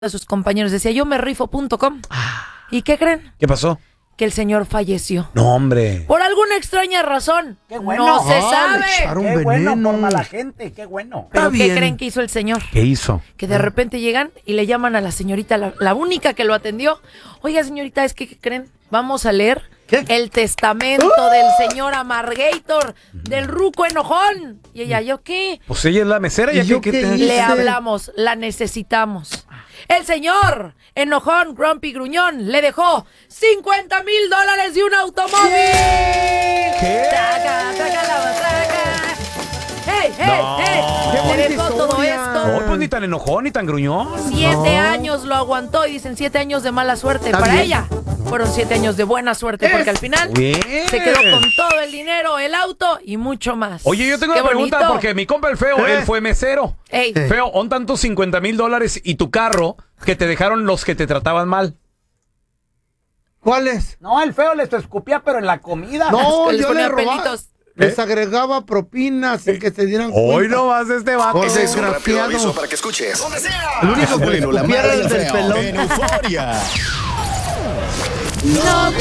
de sus compañeros. Decía, yo me rifo.com. ¿Y qué creen? ¿Qué pasó? Que el señor falleció. No, hombre. Por alguna extraña razón. Qué bueno. No se Le sabe. echaron qué veneno. Bueno por mala gente, qué bueno. Pero Está ¿qué bien. creen que hizo el señor? ¿Qué hizo? Que de repente llegan y le llaman a la señorita, la única que lo atendió. Oiga, señorita, es que ¿qué creen? Vamos a leer el testamento del señor Amargator, del ruco enojón. Y ella, ¿yo qué? Pues ella es la mesera. ¿Y yo qué qué te- hice? Le hablamos, la necesitamos. El señor enojón, grumpy, gruñón, le dejó $50,000 y un automóvil. ¿Qué? Traca, traca, la matraca. ¡Hey, hey, No. hey! Qué Le bonita dejó todo historia. esto. No, pues ni tan enojón, ni tan gruñón. 7 años lo aguantó y dicen 7 años de mala suerte. Está Para bien. ella fueron 7 años de buena suerte porque al final Bien. se quedó con todo el dinero, el auto y mucho más. Oye, yo tengo Qué una pregunta bonito. porque mi compa el feo, él fue mesero. Ey, Feo, ¿on tantos $50,000 y tu carro que te dejaron los que te trataban mal? ¿Cuál es? No, el feo les escupía, pero en la comida. No, les yo ponía le robaba. pelitos. Les agregaba propinas sin que se dieran cuenta. Hoy no vas este vato. Por Ese es un rápido desgraciado. aviso para que escuches. ¡Donde sea! El único que Bueno, la escupiera mala y era el el del feo. pelón. En Euforia. no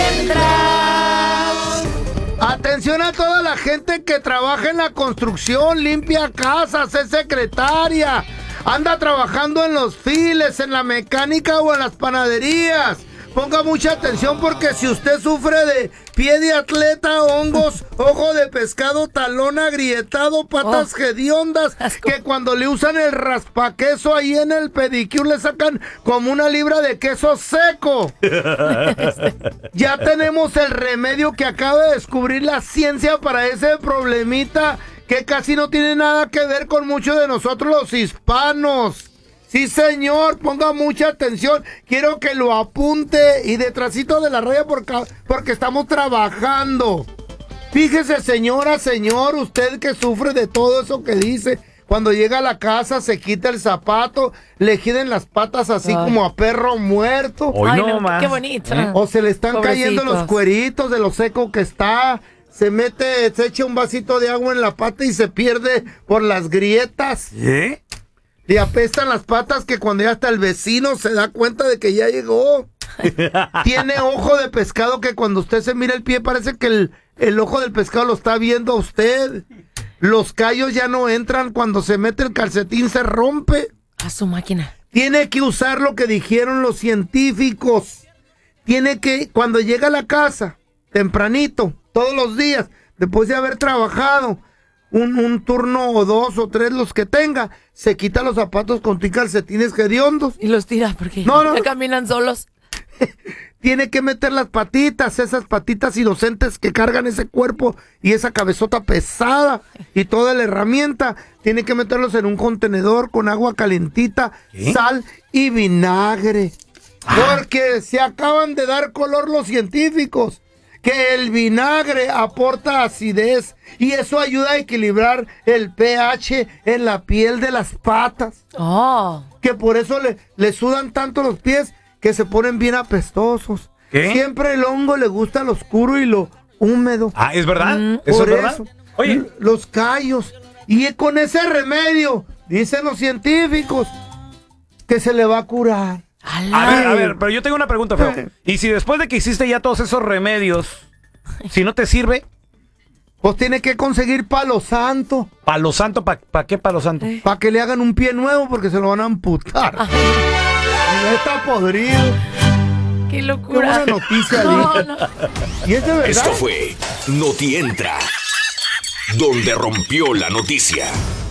entra. Atención a toda la gente que trabaja en la construcción, limpia casas, es secretaria, anda trabajando en los files, en la mecánica o en las panaderías. Ponga mucha atención porque si usted sufre de pie de atleta, hongos, ojo de pescado, talón agrietado, patas hediondas, asco. que cuando le usan el raspaqueso ahí en el pedicure le sacan como una libra de queso seco. Ya tenemos el remedio que acaba de descubrir la ciencia para ese problemita que casi no tiene nada que ver con muchos de nosotros los hispanos. Sí, señor, ponga mucha atención. Quiero que lo apunte y detrásito de la raya porque estamos trabajando. Fíjese, señora, señor, usted que sufre de todo eso que dice. Cuando llega a la casa se quita el zapato, le giren las patas así Ay. como a perro muerto. Hoy Ay, no no, más. qué bonito. O se le están cayendo los Pobrecitos. cueritos de lo seco que está. Se echa un vasito de agua en la pata y se pierde por las grietas. ¿Eh? Le apestan las patas que cuando ya hasta el vecino se da cuenta de que ya llegó. Tiene ojo de pescado que cuando usted se mira el pie parece que el ojo del pescado lo está viendo a usted. Los callos ya no entran, cuando se mete el calcetín se rompe. A su máquina. Tiene que usar lo que dijeron los científicos. Tiene que, cuando llega a la casa, tempranito, todos los días, después de haber trabajado un turno o 2 o 3, los que tenga, se quita los zapatos con calcetines hediondos. Y los tira porque No, no. ya caminan solos. Tiene que meter las patitas, esas patitas inocentes que cargan ese cuerpo y esa cabezota pesada y toda la herramienta. Tiene que meterlos en un contenedor con agua calentita, ¿Qué? sal y vinagre. Porque se acaban de dar color los científicos que el vinagre aporta acidez y eso ayuda a equilibrar el pH en la piel de las patas. Oh. Que por eso le sudan tanto los pies que se ponen bien apestosos. ¿Qué? Siempre el hongo le gusta lo oscuro y lo húmedo. Ah, ¿es verdad? ¿Eso Por es verdad? eso, Oye, los callos. Y con ese remedio, dicen los científicos, que se le va a curar. a ver, pero yo tengo una pregunta, feo. ¿Y si después de que hiciste ya todos esos remedios, si no te sirve, Pues tiene que conseguir palo santo palo santo, ¿para qué palo santo? para que le hagan un pie nuevo porque se lo van a amputar. Y está podrido. Qué Qué locura. buena noticia, No, Ali. no. Y es de verdad. Esto fue Noti Entra, donde rompió la noticia.